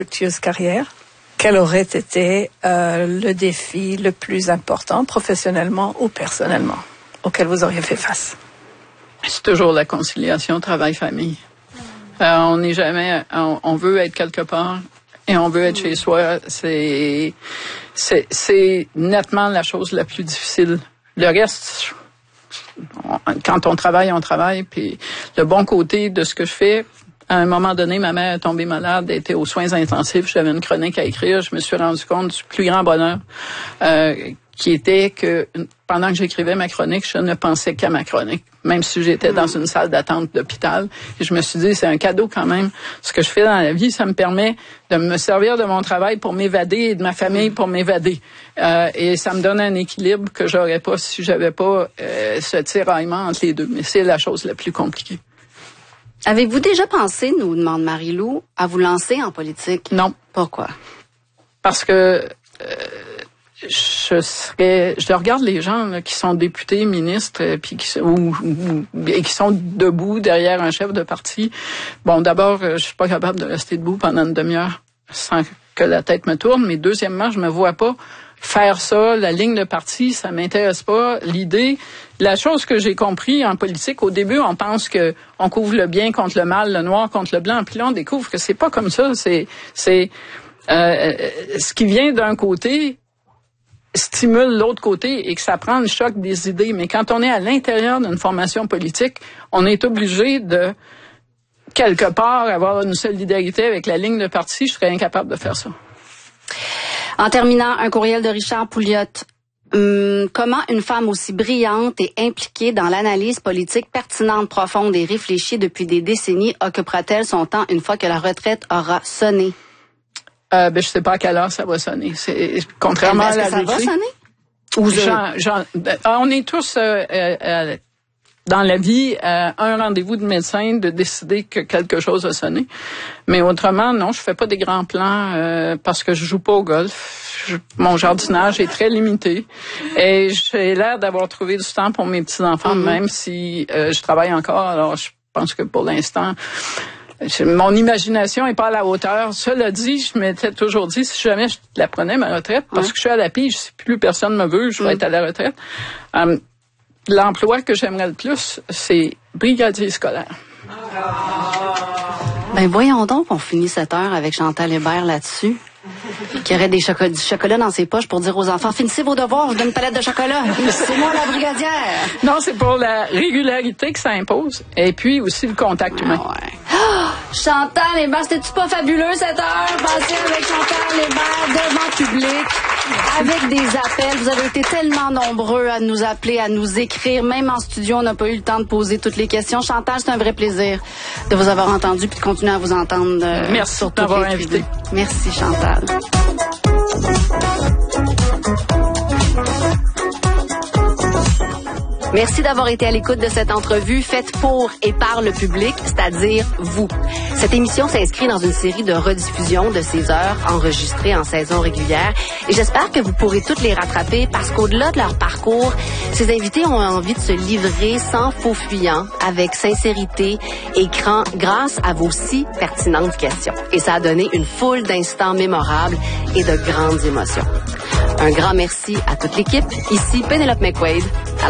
fructueuse carrière, quel aurait été le défi le plus important, professionnellement ou personnellement, auquel vous auriez fait face? C'est toujours la conciliation travail-famille. On n'est jamais... On veut être quelque part et on veut être chez soi. C'est nettement la chose la plus difficile. Le reste, quand on travaille. Puis le bon côté de ce que je fais, à un moment donné, ma mère est tombée malade, elle était aux soins intensifs, j'avais une chronique à écrire, je me suis rendu compte du plus grand bonheur qui était que pendant que j'écrivais ma chronique, je ne pensais qu'à ma chronique, même si j'étais dans une salle d'attente d'hôpital. Et je me suis dit, c'est un cadeau quand même. Ce que je fais dans la vie, ça me permet de me servir de mon travail pour m'évader et de ma famille pour m'évader. Et ça me donne un équilibre que j'aurais pas si j'avais pas ce tiraillement entre les deux. Mais c'est la chose la plus compliquée. Avez-vous déjà pensé, nous demande Marie-Lou, à vous lancer en politique? Non. Pourquoi? Parce que je regarde les gens là, qui sont députés, ministres, puis qui sont debout derrière un chef de parti. Bon, d'abord, je suis pas capable de rester debout pendant une demi-heure sans que la tête me tourne. Mais deuxièmement, je me vois pas faire ça. La ligne de parti, ça m'intéresse pas. L'idée, la chose que j'ai compris en politique, au début, on pense que on couvre le bien contre le mal, le noir contre le blanc. Puis là, on découvre que c'est pas comme ça. C'est ce qui vient d'un côté stimule l'autre côté et que ça prend le choc des idées. Mais quand on est à l'intérieur d'une formation politique, on est obligé de, quelque part, avoir une solidarité avec la ligne de parti. Je serais incapable de faire ça. En terminant, un courriel de Richard Pouliot. Comment une femme aussi brillante et impliquée dans l'analyse politique pertinente, profonde et réfléchie depuis des décennies occupera-t-elle son temps une fois que la retraite aura sonné? Je sais pas à quelle heure ça va sonner. C'est contrairement à la ça va sonner? On est tous dans la vie un rendez-vous de médecin de décider que quelque chose a sonné. Mais autrement, non, je fais pas des grands plans parce que je joue pas au golf. Mon jardinage est très limité et j'ai l'air d'avoir trouvé du temps pour mes petits-enfants, même si je travaille encore. Alors, je pense que pour l'instant, mon imagination est pas à la hauteur. Cela dit, je m'étais toujours dit, si jamais je la prenais, ma retraite, parce que je suis à la pige, si plus personne me veut, je vais être à la retraite. L'emploi que j'aimerais le plus, c'est brigadier scolaire. Ben voyons donc qu'on finit cette heure avec Chantal Hébert là-dessus. Qui aurait du chocolat dans ses poches pour dire aux enfants, finissez vos devoirs, je vous donne une palette de chocolat. C'est moi la brigadière. Non, c'est pour la régularité que ça impose. Et puis aussi le contact humain. Chantal Hébert, c'était-tu pas fabuleux cette heure? Passée avec Chantal Hébert devant public, avec des appels. Vous avez été tellement nombreux à nous appeler, à nous écrire. Même en studio, on n'a pas eu le temps de poser toutes les questions. Chantal, c'est un vrai plaisir de vous avoir entendu puis de continuer à vous entendre. Merci de m'avoir invité. Merci Chantal. Merci d'avoir été à l'écoute de cette entrevue faite pour et par le public, c'est-à-dire vous. Cette émission s'inscrit dans une série de rediffusions de ces heures enregistrées en saison régulière et j'espère que vous pourrez toutes les rattraper parce qu'au-delà de leur parcours, ces invités ont envie de se livrer sans faux fuyant, avec sincérité et grâce à vos si pertinentes questions. Et ça a donné une foule d'instants mémorables et de grandes émotions. Un grand merci à toute l'équipe. Ici Pénélope McQuaid.